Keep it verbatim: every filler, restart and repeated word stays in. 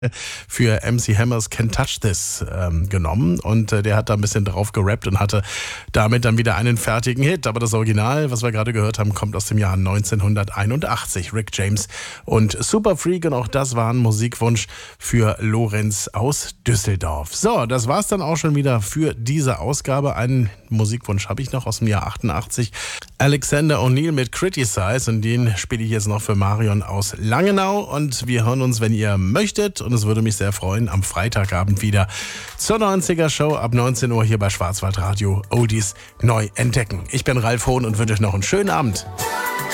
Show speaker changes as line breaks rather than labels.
für M C Hammers Can't Touch This ähm, genommen und äh, der hat da ein bisschen drauf gerappt und hatte damit dann wieder einen fertigen Hit. Aber das Original, was wir gerade gehört haben, kommt aus dem Jahr neunzehnhunderteinundachtzig. Rick James und Super Freak, und auch das war ein Musikwunsch für Lorenz aus Düsseldorf. So, das war's dann auch schon wieder für diese Ausgabe. Einen Musikwunsch habe ich noch aus dem Jahr achtundachtzig. Alexander O'Neal mit Criticize, und den spiele ich jetzt noch für Marion aus Langenau, und wir hören uns, wenn ihr möchtet, und es würde mich sehr freuen, am Freitagabend wieder zur neunziger Show ab neunzehn Uhr hier bei Schwarzwaldradio Oldies neu entdecken. Ich bin Ralf Hohn und wünsche euch noch einen schönen Abend.